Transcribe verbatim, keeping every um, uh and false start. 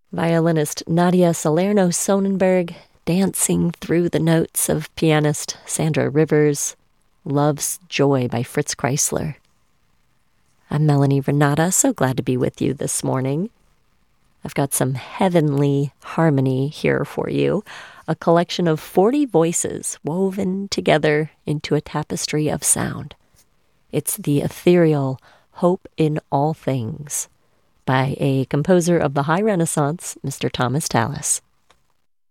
Violinist Nadia Salerno-Sonnenberg dancing through the notes of pianist Sandra Rivers, Love's Joy by Fritz Kreisler. I'm Melanie Renata, so glad to be with you this morning. I've got some heavenly harmony here for you, a collection of forty voices woven together into a tapestry of sound. It's the ethereal Hope in All Things by a composer of the High Renaissance, Mister Thomas Tallis.